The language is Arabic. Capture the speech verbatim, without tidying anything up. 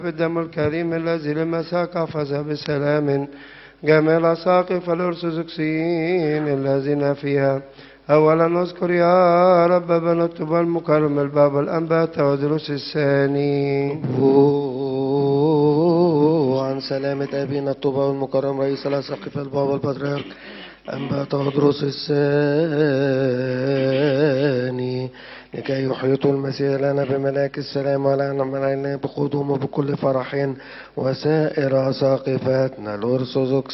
بالدم الكريم الذي لمساك حفظ بسلام جميع الأساقف الأرثوذكسيين الذين فيها. أولا نذكر يا رب بنكتب المكرم الباب الأنبات ودروس الثاني عن سلامة أبينا الطوبى المكرم رئيس الأساقفة البابا البطريرك أنبات ودروس الثاني لكي يحيط المسيح لنا بملاك السلام ولنا من علينا بقدوم وبكل فرح وسائر أساقفتنا الأرثوذكس